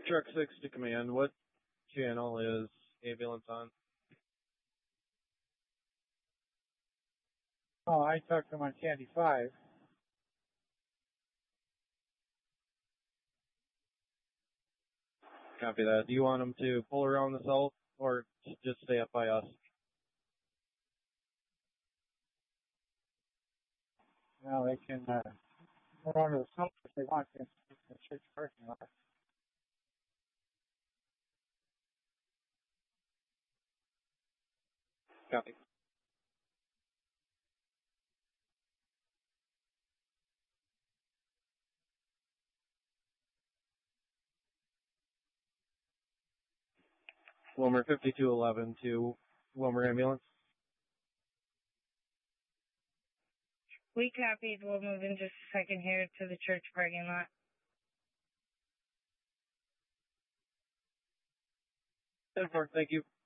Truck 6 to command. What channel is ambulance on? Oh, I talked to him on Candy 5. Copy that. Do you want them to pull around the south or just stay up by us? Well, they can go on to the south if they want to. The church parking lot. Copy. Wilmer 5211 to Wilmer Ambulance. We copied. We'll move in just a second here to the church parking lot. 10-4, thank you.